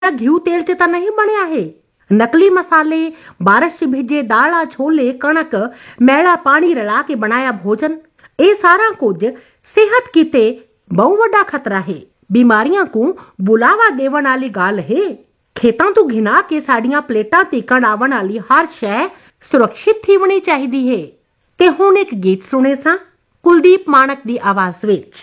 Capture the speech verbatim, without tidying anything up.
घिऊ तेल च तां नहीं बणिया है। नकली मसाले, बारिश च भिजे दाला, छोले, कणक, मैला पानी रला के बनाया भोजन, ये सारा कुछ सेहत किते बहु वड्डा खतरा है। बीमारियां को बुलावा देवन वाली गाल है। खेतां तो घिना के साड़ियां प्लेटां तीकण आवन वाली हर शै सुरक्षित थी होनी चाहिदी है। ते हुण एक गीत सुने सां कुलदीप माणक दी आवाज विच।